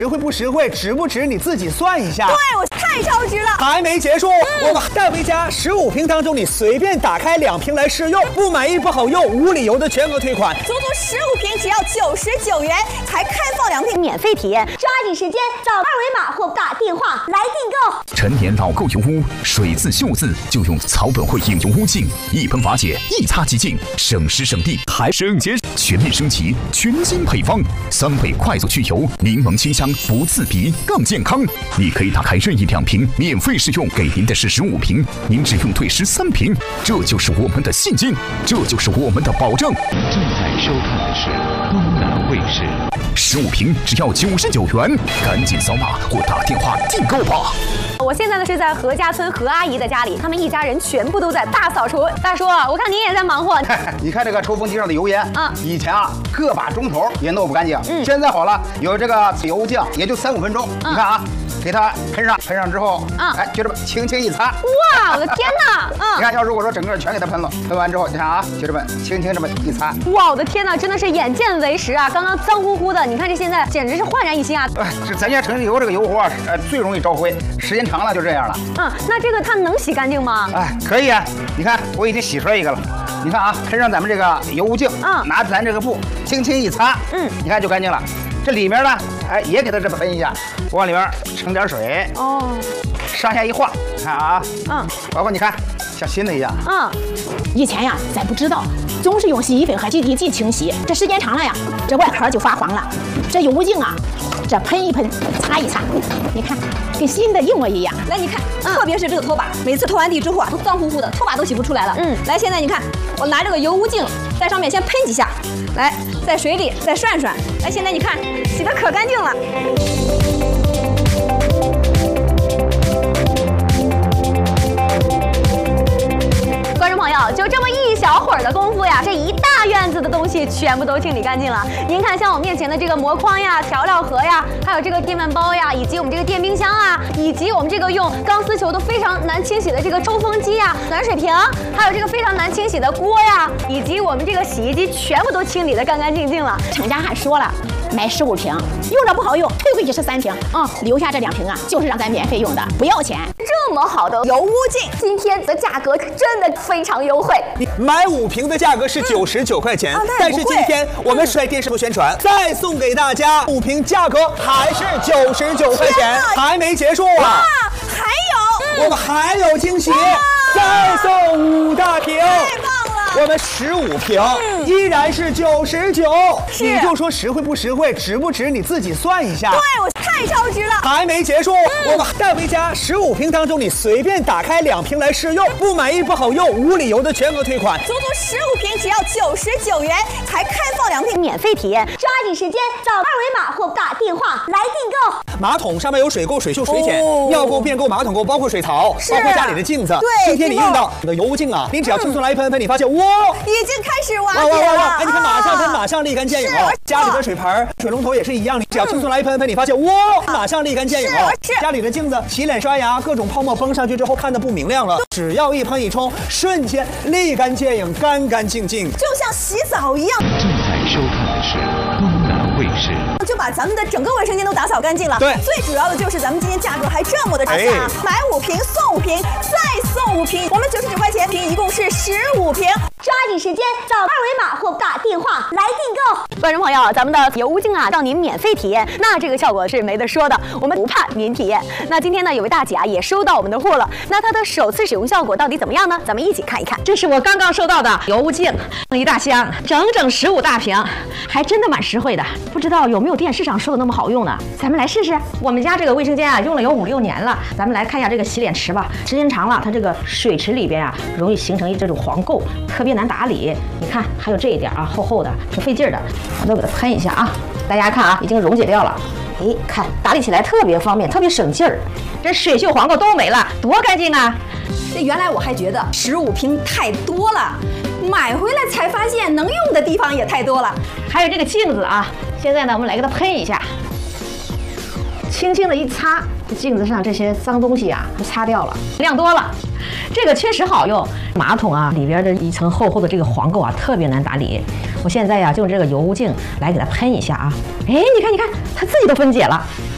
实惠不实惠，值不值你自己算一下。 对，我太超值了。 还没结束，我们带回家15瓶当中，你随便打开2瓶来试用，不满意不好用，无理由的全额退款。 足足15瓶只要99元，才开放2瓶免费体验，抓紧时间扫2维码或打电话来订购。 陈年老垢油污，水渍锈渍就用草本汇影油污净，一喷瓦解，一擦即净，省时省力还省钱。全面升级，全新配方，3倍快速去油，柠檬清香，不刺鼻，更健康。你可以打开任意2瓶免费试用，给您的是15瓶，您只用退13瓶，这就是我们的信心，这就是我们的保证。 正在收看的是东南卫视 ，15瓶只要99元，赶紧扫码或打电话订购吧。 我现在呢是在何家村何阿姨的家里，他们一家人全部都在大扫除。大叔，我看您也在忙活。 你看这个抽风机上的油烟啊，以前啊个把钟头也弄不干净，现在好了，有这个油酱也就3、5分钟。你看啊，给它喷上之后，哎，就这么轻轻一擦。 哇，我的天哪！ 你看，要如果说整个全给它喷了，喷完之后，你看啊，就这么轻轻这么一擦。 哇，我的天哪，真的是眼见为实啊！刚刚脏乎乎的，你看这现在简直是焕然一新啊！ 这咱家城油这个油壶啊，最容易招灰，时间长了就这样了。 那这个它能洗干净吗？ 哎，可以啊。你看，我已经洗出来一个了。你看啊，喷上咱们这个油污净，拿咱这个布轻轻一擦，你看就干净了。这里面呢，哎，也给它这么喷一下，往里面盛点水，上下一晃，看啊，包括你看像新的一样。 以前呀，咱不知道，总是用洗衣粉和洗涤剂清洗，这时间长了呀，这外壳就发黄了。这油污净啊，这喷一喷，擦一擦，你看跟新的一模一样。 来，你看，特别是这个拖把，每次拖完地之后啊，都脏乎乎的，拖把都洗不出来了。来，现在你看，我拿这个油污净在上面先喷几下，来，在水里再涮涮。来，现在你看，洗得可干净了。观众朋友，就这么一小会儿的功夫呀，这一大院子的东西全部都清理干净了。您看，像我面前的这个膜筐呀、调料盒呀，还有这个电饭煲呀，以及我们这个电冰箱啊，以及我们这个用钢丝球都非常难清洗的这个抽风机呀、暖水瓶，还有这个非常难清洗的锅呀，以及我们这个洗衣机，全部都清理得干干净净了。 厂家还说了，买15瓶，用着不好用，退回去是3瓶，留下这2瓶啊，就是让咱免费用的，不要钱。 这么好的油污净，今天的价格真的非常优惠。 买5瓶的价格是99块钱，但是今天我们是在电视部宣传，再送给大家5瓶，价格还是99块钱，还没结束啊！ 还有， 我们还有惊喜，再送5大瓶。 太棒了！ 我们15瓶依然是99，你就说实惠不实惠，值不值你自己算一下。 对，我太超值了。 还没结束，我们带回家15瓶当中，你随便打开2瓶来试用，不满意不好用，无理由的全额退款。 足足15瓶只要99元，才开放2瓶免费体验，抓紧时间扫2维码或打电话来订购。 马桶上面有水垢、水锈、水碱，尿垢、便垢、马桶垢，包括水槽，包括家里的镜子。 对， 今天你用到你的油污净啊，您只要轻松来一喷，你发现哇， 已经开始瓦解了。 哎，你看马上喷，马上立竿见影哦。家里的水盆、水龙头也是一样，你只要轻松来一喷，你发现哇，马上立竿见影哦。家里的镜子、洗脸刷牙，各种泡沫崩上去之后看得不明亮了，只要一喷一冲，瞬间立竿见影，干干净净， 就像洗澡一样。 正在收看的是东南卫视， 就把咱们的整个卫生间都打扫干净了。 对， 最主要的就是咱们今天价格还这么的差价，买5瓶送5瓶，再送5瓶，我们99块钱瓶，一共是15瓶。抓紧时间扫2维码或打电话来订购。观众朋友，咱们的油污净啊，让您免费体验，那这个效果是没得说的，我们不怕您体验。那今天呢，有位大姐啊也收到我们的货了，那她的首次使用效果到底怎么样呢？咱们一起看一看。 这是我刚刚收到的油污净，一大箱，整整15大瓶，还真的蛮实惠的。不知道有没有电视上说的那么好用呢？咱们来试试。我们家这个卫生间啊，用了有5、6年了。咱们来看一下这个洗脸池吧，时间长了，它这个水池里边啊，容易形成这种黄垢，特别难打理。你看，还有这一点啊，厚厚的，挺费劲的。我都给它喷一下啊，大家看啊，已经溶解掉了。哎，看打理起来特别方便，特别省劲儿。这水锈黄垢都没了，多干净啊！ 这原来我还觉得15瓶太多了，买回来才发现能用的地方也太多了。 还有这个镜子啊，现在呢，我们来给它喷一下，轻轻的一擦，这镜子上这些脏东西啊，都擦掉了，量多了。这个确实好用，马桶啊里边的一层厚厚的这个黄垢啊，特别难打理。我现在呀，就用这个油污净来给它喷一下啊，哎，你看，它自己都分解了。